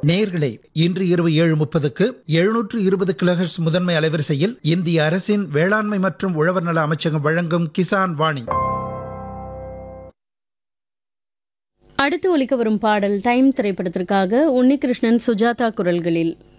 நேயர்களே, இன்று இரவு 7:30க்கு 720 கிலோஹெர்ட்ஸ் முதன்மை அலைவரிசையில் இந்திய அரசின் வேளாண்மை மற்றும் உழவர் நல அமைச்சகம் வழங்கும் கிசான் வாணி. அடுத்து ஒலிக்க வரும் பாடல் டைம் திரைப்படத்திற்காக உன்னிகிருஷ்ணன், சுஜாதா குரல்களில்.